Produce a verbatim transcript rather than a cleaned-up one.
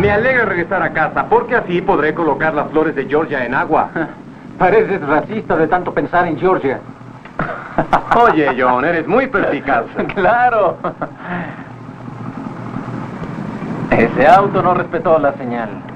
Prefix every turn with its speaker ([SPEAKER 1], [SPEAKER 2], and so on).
[SPEAKER 1] Me alegra regresar a casa, porque así podré colocar las flores de Georgia en agua.
[SPEAKER 2] Pareces racista de tanto pensar en Georgia.
[SPEAKER 1] Oye, John, eres muy perspicaz.
[SPEAKER 2] ¡Claro! Ese auto no respetó la señal.